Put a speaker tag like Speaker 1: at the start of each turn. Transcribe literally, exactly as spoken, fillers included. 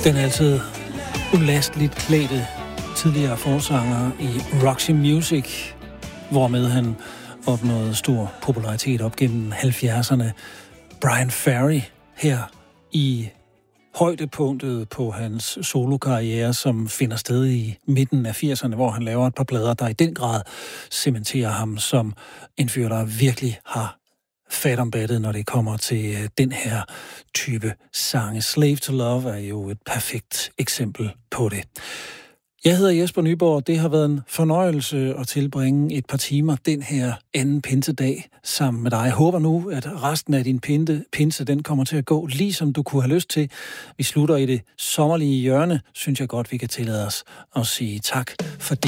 Speaker 1: Den er altid ulasteligt klædte tidligere forsanger i Roxy Music, hvormed han opnåede stor popularitet op gennem halvfjerdserne. Bryan Ferry her i højdepunktet på hans solokarriere, som finder sted i midten af firserne, hvor han laver et par plader, der i den grad cementerer ham som en fyr, der virkelig har fat om battet, når det kommer til den her type sange. Slave to Love er jo et perfekt eksempel på det. Jeg hedder Jesper Nyborg. Det har været en fornøjelse at tilbringe et par timer den her anden pinsedag sammen med dig. Jeg håber nu, at resten af din pinte, pinse den kommer til at gå, ligesom du kunne have lyst til. Vi slutter i det sommerlige hjørne, synes jeg godt, vi kan tillade os at sige tak, fordi